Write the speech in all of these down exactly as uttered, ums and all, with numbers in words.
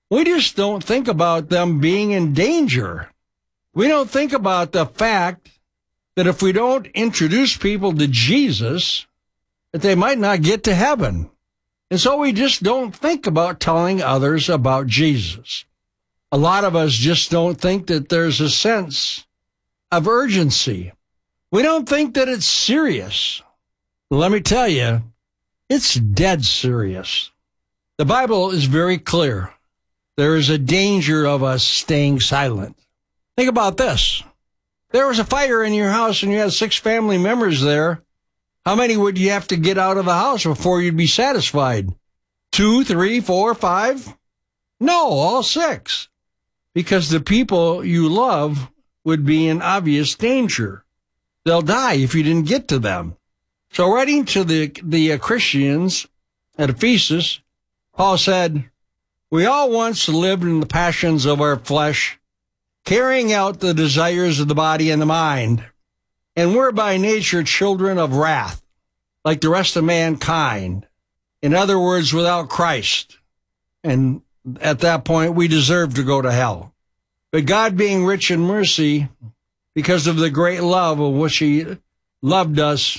We just don't think about them being in danger. We don't think about the fact that if we don't introduce people to Jesus, that they might not get to heaven. And so we just don't think about telling others about Jesus. A lot of us just don't think that there's a sense of urgency. We don't think that it's serious. Let me tell you, it's dead serious. The Bible is very clear. There is a danger of us staying silent. Think about this. There was a fire in your house and you had six family members there. How many would you have to get out of the house before you'd be satisfied? Two, three, four, five? No, all six. Because the people you love would be in obvious danger. They'll die if you didn't get to them. So writing to the, the uh, Christians at Ephesus, Paul said, "We all once lived in the passions of our flesh, carrying out the desires of the body and the mind, and we're by nature children of wrath, like the rest of mankind. In other words, without Christ. And at that point, we deserve to go to hell. But God, being rich in mercy, because of the great love of which he loved us,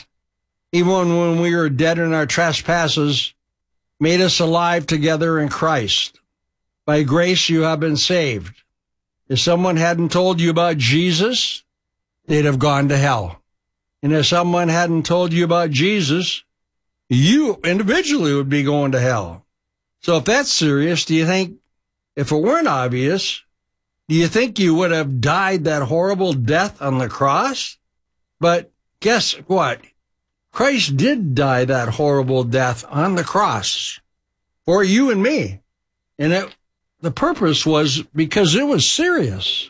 even when we were dead in our trespasses, made us alive together in Christ. By grace you have been saved." If someone hadn't told you about Jesus, they'd have gone to hell. And if someone hadn't told you about Jesus, you individually would be going to hell. So if that's serious, do you think, if it weren't obvious, do you think you would have died that horrible death on the cross? But guess what? Christ did die that horrible death on the cross for you and me. And it, the purpose was because it was serious.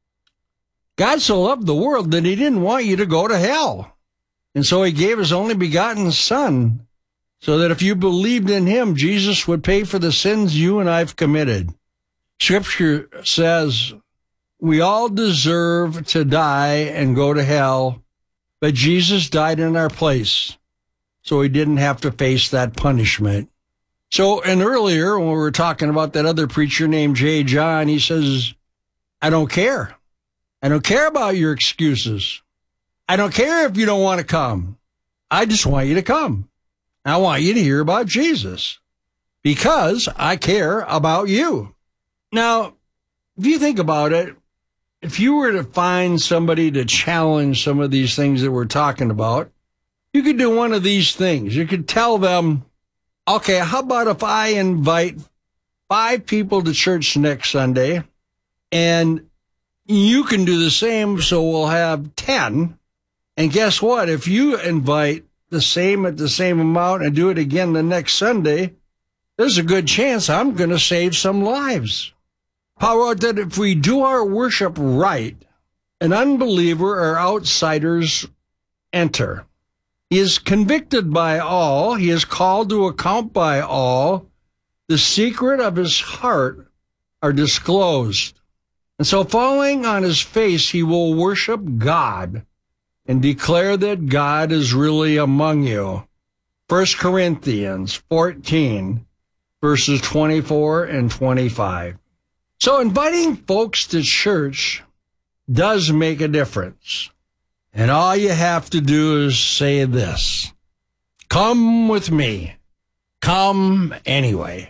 God so loved the world that he didn't want you to go to hell. And so he gave his only begotten Son, so that if you believed in him, Jesus would pay for the sins you and I've committed. Scripture says we all deserve to die and go to hell, but Jesus died in our place, so he didn't have to face that punishment. So, and earlier when we were talking about that other preacher named Jay John, he says, "I don't care. I don't care about your excuses. I don't care if you don't want to come. I just want you to come. I want you to hear about Jesus because I care about you." Now, if you think about it, if you were to find somebody to challenge some of these things that we're talking about, you could do one of these things. You could tell them, okay, how about if I invite five people to church next Sunday, and you can do the same, so we'll have ten. And guess what? If you invite the same at the same amount and do it again the next Sunday, there's a good chance I'm going to save some lives. How about that if we do our worship right, an unbeliever or outsiders enter? He is convicted by all. He is called to account by all. The secret of his heart are disclosed. And so falling on his face, he will worship God and declare that God is really among you. First Corinthians fourteen, verses twenty-four and twenty-five. So inviting folks to church does make a difference. And all you have to do is say this: come with me. Come anyway.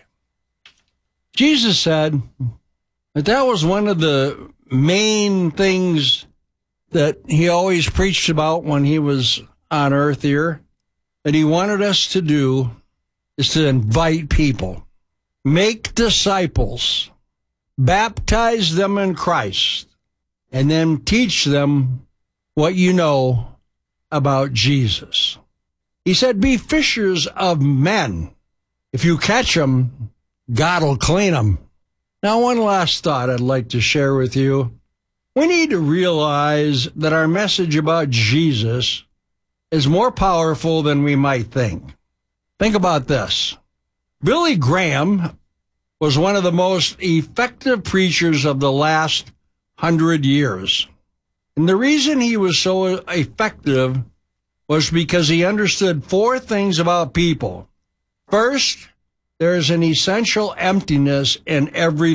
Jesus said that that was one of the main things that he always preached about when he was on earth here, that he wanted us to do is to invite people, make disciples, baptize them in Christ, and then teach them what you know about Jesus. He said, be fishers of men. If you catch them, God will clean them. Now, one last thought I'd like to share with you. We need to realize that our message about Jesus is more powerful than we might think. Think about this. Billy Graham was one of the most effective preachers of the last hundred years. And the reason he was so effective was because he understood four things about people. First, there is an essential emptiness in every